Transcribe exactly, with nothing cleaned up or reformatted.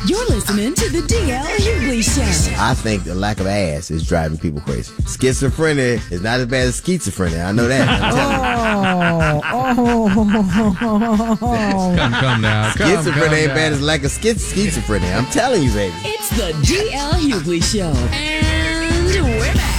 You're listening to the D L Hughley Show. I think the lack of ass is driving people crazy. Schizophrenia is not as bad as schizophrenia. I know that. I'm oh, oh. Come, come now. Come, schizophrenia come ain't now. bad as lack of schizophrenia. I'm telling you, baby. It's the D L Hughley Show. And we're back.